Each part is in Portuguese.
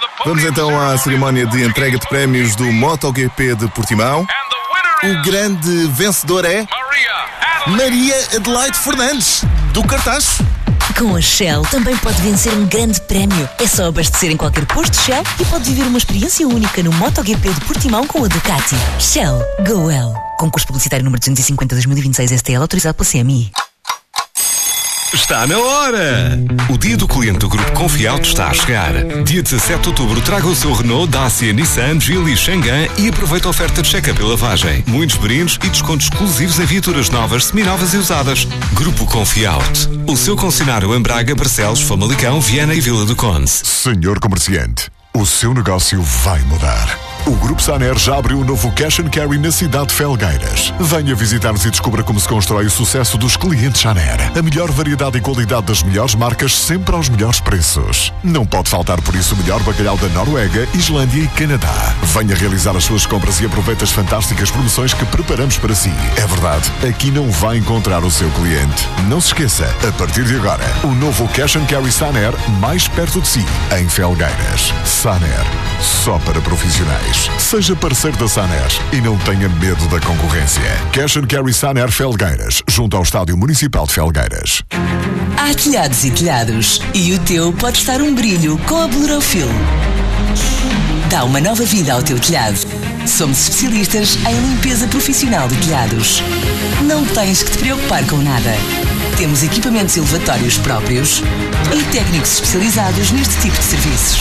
Vamos então à cerimónia de entrega de prémios do MotoGP de Portimão. O grande vencedor é Maria Adelaide Fernandes, do Cartacho. Com a Shell também pode vencer um grande prémio. É só abastecer em qualquer posto Shell e pode viver uma experiência única no MotoGP de Portimão com a Ducati. Shell Go Well. Concurso publicitário número 250/2026 STL, autorizado pela CMI. Está na hora! O dia do cliente do Grupo Confiauto está a chegar. Dia 17 de outubro, traga o seu Renault, Dacia, Nissan, Geely, Xangan e aproveita a oferta de check-up e lavagem. Muitos brindes e descontos exclusivos em viaturas novas, seminovas e usadas. Grupo Confiauto. O seu concessionário em Braga, Barcelos, Famalicão, Viana e Vila do Conde. Senhor comerciante, o seu negócio vai mudar. O Grupo Saner já abriu um novo Cash and Carry na cidade de Felgueiras. Venha visitar-nos e descubra como se constrói o sucesso dos clientes Saner. A melhor variedade e qualidade das melhores marcas, sempre aos melhores preços. Não pode faltar por isso o melhor bacalhau da Noruega, Islândia e Canadá. Venha realizar as suas compras e aproveite as fantásticas promoções que preparamos para si. É verdade, aqui não vai encontrar o seu cliente. Não se esqueça, a partir de agora, o novo Cash and Carry Saner mais perto de si, em Felgueiras. Saner, só para profissionais. Seja parceiro da Saner e não tenha medo da concorrência. Cash and Carry Saner Felgueiras, junto ao Estádio Municipal de Felgueiras. Há telhados e telhados, e o teu pode estar um brilho com a Blurofil. Dá uma nova vida ao teu telhado. Somos especialistas em limpeza profissional de telhados. Não tens que te preocupar com nada. Temos equipamentos elevatórios próprios e técnicos especializados neste tipo de serviços.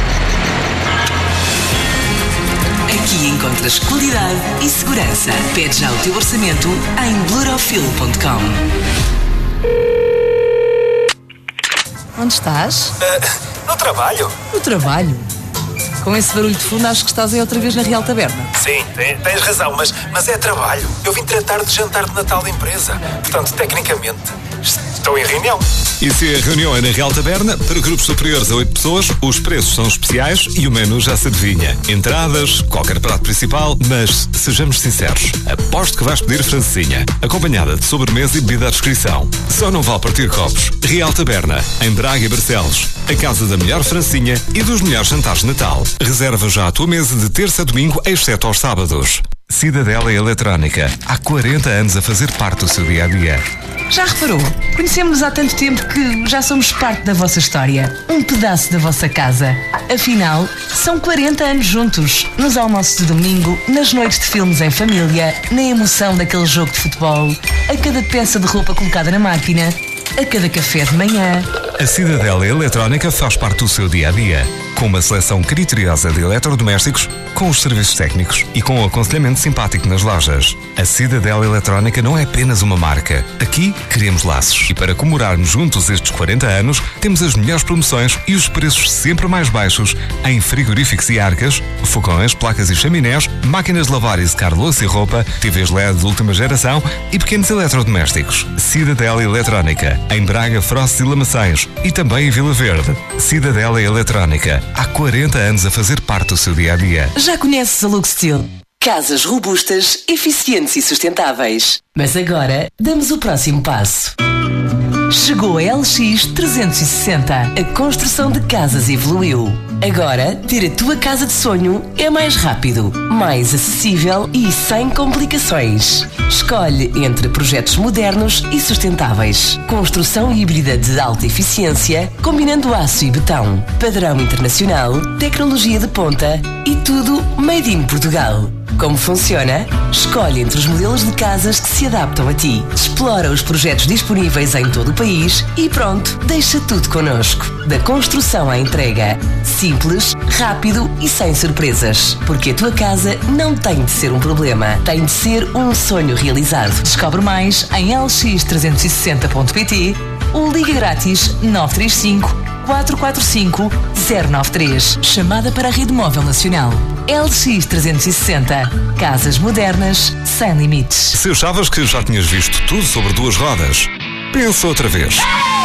Aqui encontras qualidade e segurança. Pede já o teu orçamento em blurofil.com. Onde estás? No trabalho. No trabalho? Com esse barulho de fundo, acho que estás aí outra vez na Real Taberna. Sim, tens razão, mas é trabalho. Eu vim tratar de jantar de Natal da empresa. Portanto, tecnicamente, estou em reunião. E se a reunião é na Real Taberna, para grupos superiores a 8 pessoas, os preços são especiais e o menu já se adivinha. Entradas, qualquer prato principal, mas sejamos sinceros, aposto que vais pedir francesinha, acompanhada de sobremesa e bebida à descrição. Só não vale partir copos. Real Taberna, em Braga e Barcelos, a casa da melhor francesinha e dos melhores jantares de Natal. Reserva já a tua mesa de terça a domingo, exceto aos sábados. Cidadela Eletrónica, há 40 anos a fazer parte do seu dia-a-dia. Já reparou? Conhecemos-nos há tanto tempo que já somos parte da vossa história. Um pedaço da vossa casa. Afinal, são 40 anos juntos. Nos almoços de domingo, nas noites de filmes em família, na emoção daquele jogo de futebol, a cada peça de roupa colocada na máquina, a cada café de manhã. A Cidadela Eletrónica faz parte do seu dia-a-dia. Com uma seleção criteriosa de eletrodomésticos, com os serviços técnicos e com o aconselhamento simpático nas lojas. A Cidadela Eletrónica não é apenas uma marca. Aqui queremos laços. E para comemorarmos juntos estes 40 anos, temos as melhores promoções e os preços sempre mais baixos em frigoríficos e arcas, fogões, placas e chaminés, máquinas de lavar e secar louça e roupa, TVs LED de última geração e pequenos eletrodomésticos. Cidadela Eletrónica, em Braga, Frost e Lamaçães e também em Vila Verde. Cidadela Eletrónica, há 40 anos a fazer parte do seu dia-a-dia. Já conheces a Luxsteel? Casas robustas, eficientes e sustentáveis. Mas agora, damos o próximo passo. Chegou a LX 360. A construção de casas evoluiu. Agora, ter a tua casa de sonho é mais rápido, mais acessível e sem complicações. Escolhe entre projetos modernos e sustentáveis. Construção híbrida de alta eficiência, combinando aço e betão. Padrão internacional, tecnologia de ponta e tudo made in Portugal. Como funciona? Escolhe entre os modelos de casas que se adaptam a ti. Explora os projetos disponíveis em todo o país e pronto, deixa tudo connosco. Da construção à entrega. Simples, rápido e sem surpresas. Porque a tua casa não tem de ser um problema, tem de ser um sonho realizado. Descobre mais em lx360.pt ou liga grátis 935 445 093. Chamada para a Rede Móvel Nacional. LX 360. Casas modernas, sem limites. Se achavas que já tinhas visto tudo sobre duas rodas, pensa outra vez.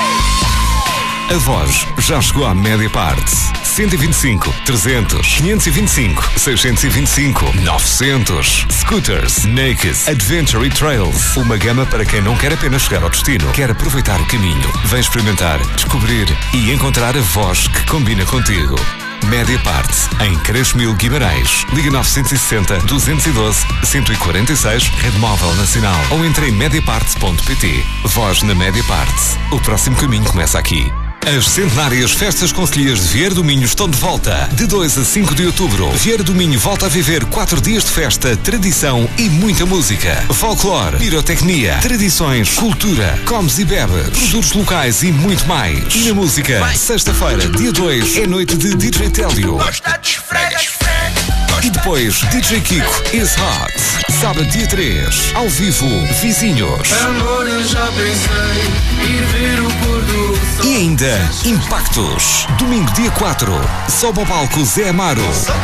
A Voz já chegou à média parte. 125, 300, 525, 625, 900. Scooters, Naked, Adventure e Trails. Uma gama para quem não quer apenas chegar ao destino, quer aproveitar o caminho. Vem experimentar, descobrir e encontrar a voz que combina contigo. Mediapart, em Crescimil Guimarães. Liga 960 212 146, Rede Móvel Nacional. Ou entre em mediapart.pt. Voz na Mediapart. O próximo caminho começa aqui. As centenárias festas concelhias de Vieira do Minho estão de volta. De 2 a 5 de outubro, Vieira do Minho volta a viver 4 dias de festa, tradição e muita música. Folclore, pirotecnia, tradições, cultura, comes e bebes, produtos locais e muito mais. E na música, sexta-feira, dia 2, é noite de DJ Télio. E depois, DJ Kiko is Hot. Sábado, dia 3, ao vivo, Vizinhos. Amor, eu já pensei ir ver o pôr do sol. E ainda, Impactos. Domingo, dia 4, sobe ao palco Zé Amaro.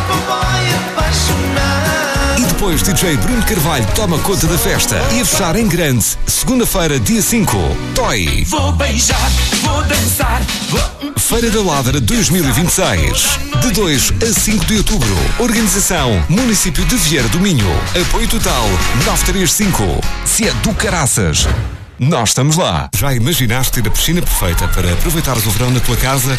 E depois, DJ Bruno Carvalho toma conta da festa. E a fechar em grande, segunda-feira, dia 5, Toy. Vou beijar, vou dançar, Feira da Ladra 2026. De 2 a 5 de outubro. Organização Município de Vieira do Minho. Apoio total 935. Se é do caraças, nós estamos lá. Já imaginaste ter a piscina perfeita para aproveitares o verão na tua casa?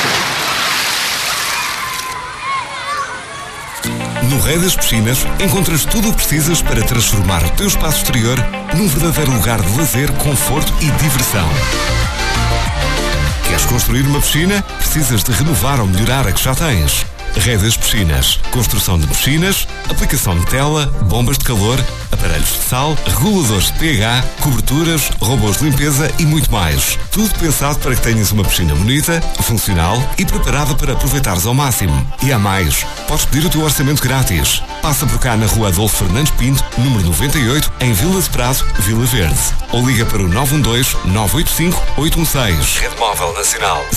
No Rei das Piscinas encontras tudo o que precisas para transformar o teu espaço exterior num verdadeiro lugar de lazer, conforto e diversão. Queres construir uma piscina? Precisas de renovar ou melhorar a que já tens. Rei das Piscinas. Construção de piscinas, aplicação de tela, bombas de calor, aparelhos de sal, reguladores de pH, coberturas, robôs de limpeza e muito mais. Tudo pensado para que tenhas uma piscina bonita, funcional e preparada para aproveitares ao máximo. E há mais. Podes pedir o teu orçamento grátis. Passa por cá na rua Adolfo Fernandes Pinto, número 98, em Vila de Prado, Vila Verde. Ou liga para o 912-985-816. Rede Móvel Nacional.